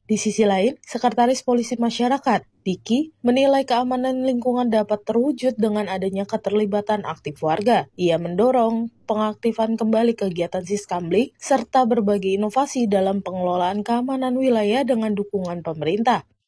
Di sisi lain, Sekretaris Polisi Masyarakat, Diki, menilai keamanan lingkungan dapat terwujud dengan adanya keterlibatan aktif warga. Ia mendorong pengaktifan kembali kegiatan Siskamling serta berbagai inovasi dalam pengelolaan keamanan wilayah dengan dukungan pemerintah.